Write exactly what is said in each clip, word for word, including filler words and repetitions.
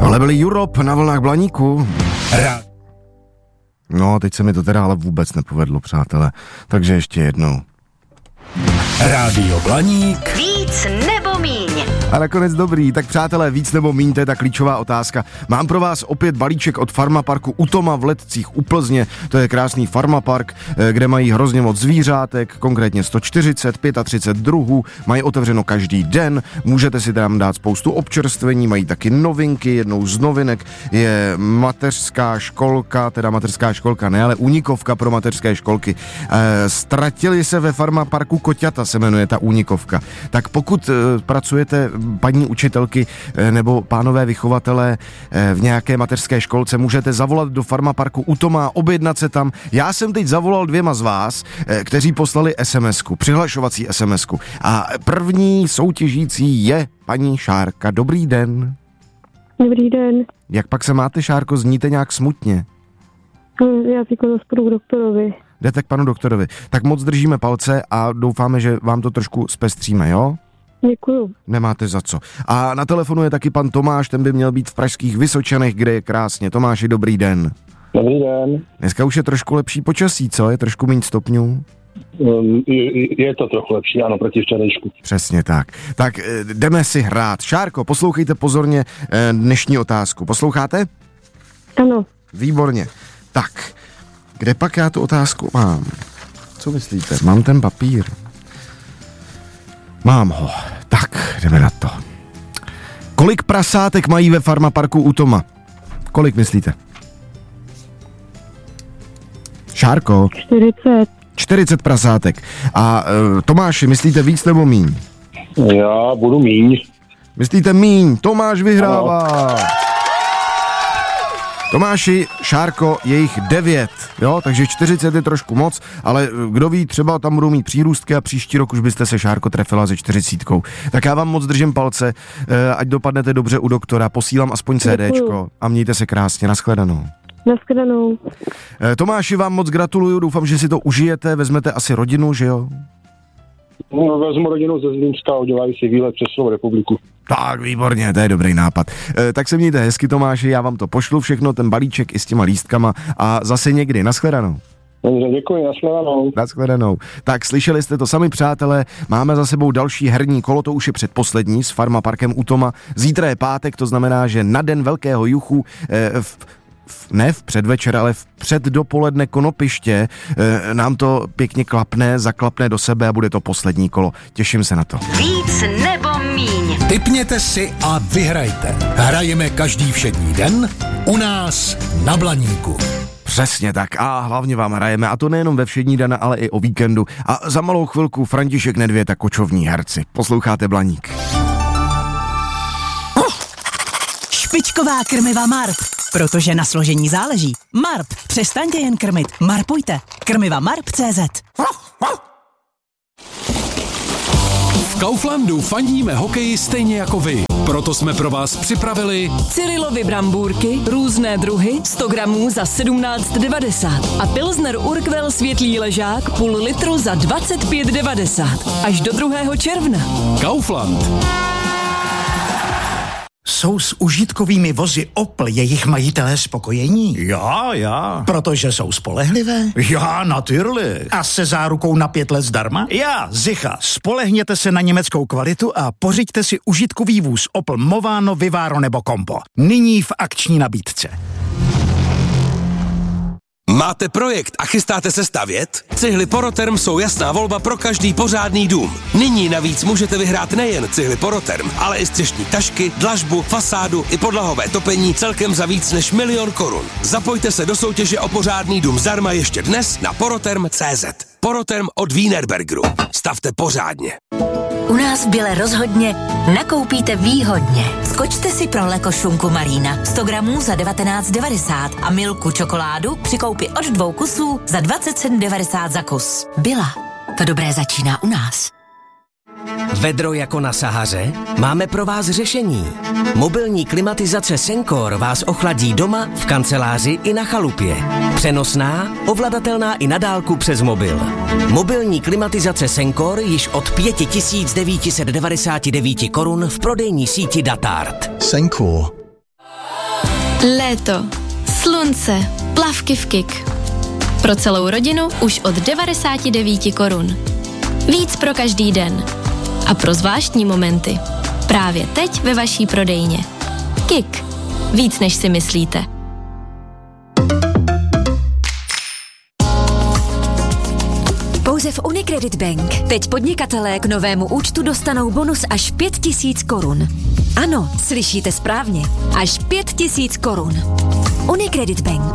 Tohle byl Europe na vlnách Blaníku. Ra- No, teď se mi to teda ale vůbec nepovedlo, přátelé. Takže ještě jednou. Rádio Blaník. Víc nebo míň. A nakonec dobrý, tak přátelé, víc nebo míň, to je ta klíčová otázka. Mám pro vás opět balíček od Farmaparku Utoma v Letcích u Plzně. To je krásný farmapark, kde mají hrozně moc zvířátek, konkrétně sto čtyřicet, třicet pět druhů, mají otevřeno každý den, můžete si tam dát spoustu občerstvení, mají taky novinky, jednou z novinek je mateřská školka, teda mateřská školka ne, ale únikovka pro mateřské školky. E, ztratili se ve Farmaparku Koťata, se jmenuje ta únikovka. Tak pokud e, pracujete, paní učitelky e, nebo pánové vychovatelé e, v nějaké mateřské školce, můžete zavolat do Farmaparku Utoma, objednat se tam. Já jsem teď zavolal dvěma z vás, e, kteří poslali SMSku, přihlašovací SMSku. A první soutěžící je paní Šárka. Dobrý den. Dobrý den. Jak pak se máte, Šárko, zníte nějak smutně? Já si půjdu k doktorovi. Jdete k panu doktorovi. Tak moc držíme palce a doufáme, že vám to trošku zpestříme, jo? Děkuju. Nemáte za co. A na telefonu je taky pan Tomáš, ten by měl být v pražských Vysočanech, kde je krásně. Tomáši, dobrý den. Dobrý den. Dneska už je trošku lepší počasí, co? Je trošku méně stopňů? Um, je, je to trochu lepší, ano, proti včerejšku. Přesně tak. Tak jdeme si hrát. Šárko, poslouchejte pozorně dnešní otázku. Posloucháte? Ano. Výborně. Tak, kde pak já tu otázku mám? Co myslíte? Mám ten papír? Mám ho. Tak, jdeme na to. Kolik prasátek mají ve Farmaparku Utoma? Kolik myslíte? Šárko? čtyřicet. čtyřicet prasátek. A e, Tomáši, myslíte víc nebo míň? Já budu míň. Myslíte míň? Tomáš vyhrává. Ano. Tomáši, Šárko, je jich devět, jo, takže čtyřicet je trošku moc, ale kdo ví, třeba tam budou mít přírůstky a příští rok už byste se, Šárko, trefila se čtyřicítkou. Tak já vám moc držím palce, ať dopadnete dobře u doktora, posílám aspoň CDčko a mějte se krásně, nashledanou. Nashledanou. Tomáši, vám moc gratuluju, doufám, že si to užijete, vezmete asi rodinu, že jo? No, vezmu rodinu ze Zlínska a udělají si výlet přes celou republiku. Tak, výborně, to je dobrý nápad. E, tak se mějte hezky, Tomáši, já vám to pošlu všechno, ten balíček i s těma lístkama a zase někdy, nashledanou. Dobře, děkuji, nashledanou. Nashledanou. Tak slyšeli jste to sami, přátelé, máme za sebou další herní kolo, to už je předposlední s Farmaparkem Utoma. Zítra je pátek, to znamená, že na den Velkého juchu e, v ne v předvečer, ale v předdopoledne Konopiště e, nám to pěkně klapne, zaklapne do sebe a bude to poslední kolo. Těším se na to. Víc nebo míň. Tipněte si a vyhrajte. Hrajeme každý všední den u nás na Blaníku. Přesně tak a hlavně vám hrajeme, a to nejenom ve všední den, ale i o víkendu. A za malou chvilku František Nedvěd a kočovní herci. Posloucháte Blaník. Špičková krmiva Marp, protože na složení záleží. Marp, přestaňte jen krmit, marpujte. Krmiva Marp tečka cé zet. V Kauflandu fandíme hokeji stejně jako vy. Proto jsme pro vás připravili Cyrilovy brambůrky, různé druhy, sto gramů za sedmnáct devadesát a Pilsner Urquell světlý ležák půl litru za dvacet pět devadesát. Až do druhého června. Kaufland. Jsou s užitkovými vozy Opel jejich majitelé spokojení? Já, já. Protože jsou spolehlivé? Já, natürlich. A se zárukou na pět let zdarma? Já, zicha. Spolehněte se na německou kvalitu a pořiďte si užitkový vůz Opel Movano, Vivaro nebo Combo. Nyní v akční nabídce. Máte projekt a chystáte se stavět? Cihly Poroterm jsou jasná volba pro každý pořádný dům. Nyní navíc můžete vyhrát nejen cihly Poroterm, ale i střešní tašky, dlažbu, fasádu i podlahové topení celkem za víc než milion korun. Zapojte se do soutěže o pořádný dům zdarma ještě dnes na poroterm tečka cé zet. Poroterm od Wienerbergeru. Stavte pořádně. U nás v Bile rozhodně nakoupíte výhodně. Skočte si pro Leko šunku Marina sto gramů za devatenáct devadesát a Milku čokoládu při koupi od dvou kusů za dvacet sedm devadesát za kus. Bila. To dobré začíná u nás. Vedro jako na Sahaře? Máme pro vás řešení. Mobilní klimatizace Sencor vás ochladí doma, v kanceláři i na chalupě. Přenosná, ovladatelná i na dálku přes mobil. Mobilní klimatizace Sencor již od pět tisíc devět set devadesát devět korun v prodejní síti Datart. Sencor. Léto, slunce, plavky v Kik. Pro celou rodinu už od devadesát devět korun. Víc pro každý den. A pro zvláštní momenty. Právě teď ve vaší prodejně. Kik. Víc než si myslíte. Pouze v Unicredit Bank. Teď podnikatelé k novému účtu dostanou bonus až pět tisíc korun. Ano, slyšíte správně. Až pět tisíc korun. Unicredit Bank.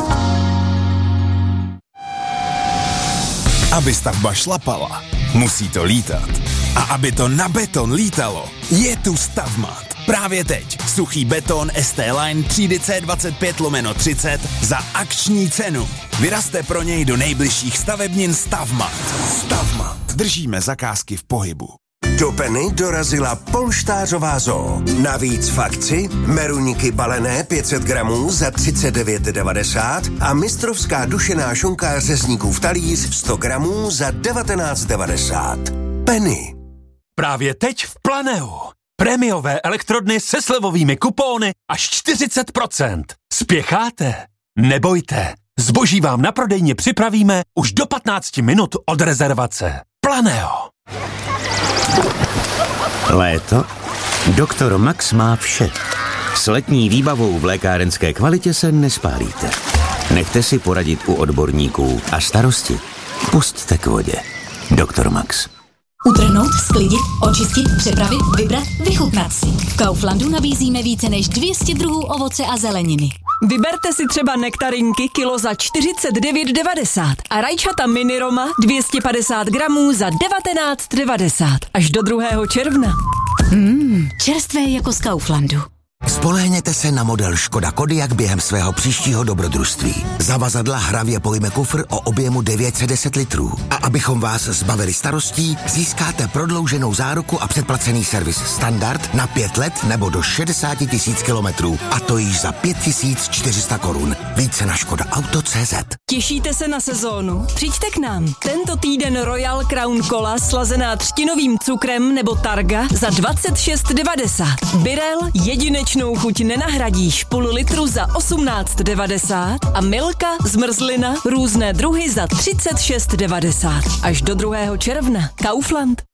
Aby stavba šlapala, musí to lítat. A aby to na beton lítalo, je tu Stavmat. Právě teď suchý beton S T Line třídy C dvacet pět lomeno třicet za akční cenu. Vyrazte pro něj do nejbližších stavebnin Stavmat. Stavmat. Držíme zakázky v pohybu. Do Penny dorazila polštářová zoo. Navíc fakci, meruňky balené pět set gramů za třicet devět devadesát a mistrovská dušená šunka řezníků v talíř sto gramů za devatenáct devadesát. Penny. Právě teď v Planeu. Prémiové elektrodny se slevovými kupóny až čtyřicet procent. Spěcháte? Nebojte. Zboží vám na prodejně připravíme už do patnáct minut od rezervace. Planeo. Léto? Doktor Max má vše. S letní výbavou v lékárenské kvalitě se nespálíte. Nechte si poradit u odborníků a starosti pusťte k vodě. Doktor Max. Utrhnout, sklidit, očistit, přepravit, vybrat, vychutnat si. V Kauflandu nabízíme více než dvě stě druhů ovoce a zeleniny. Vyberte si třeba nektarinky kilo za čtyřicet devět devadesát a rajčata mini Roma dvě stě padesát gramů za devatenáct devadesát až do druhého června. Mmm, čerstvé jako z Kauflandu. Spolehněte se na model Škoda Kodiaq během svého příštího dobrodružství. Zavazadla hravě pojme kufr o objemu devět set deset litrů. A abychom vás zbavili starostí, získáte prodlouženou záruku a předplacený servis standard na pět let nebo do šedesát tisíc kilometrů. A to již za pět tisíc čtyři sta korun. Více na škoda auto tečka cé zet. Těšíte se na sezónu? Přijďte k nám. Tento týden Royal Crown Cola slazená třtinovým cukrem nebo Targa za dvacet šest devadesát. Birel jedinečnou chuť nenahradíš, půl litru za osmnáct devadesát a Milka zmrzlina různé druhy za třicet šest devadesát. Až do druhého června. Kaufland.